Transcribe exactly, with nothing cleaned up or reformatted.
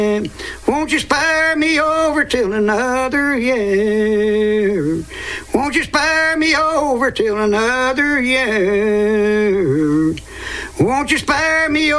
Won't you spare me over till another year? Won't you spare me over till another year? Won't you spare me